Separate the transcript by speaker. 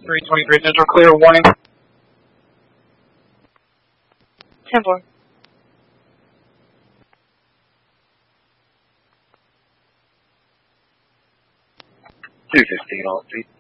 Speaker 1: 323 Central, clear, warning.
Speaker 2: 10-4.
Speaker 1: 215 all feet.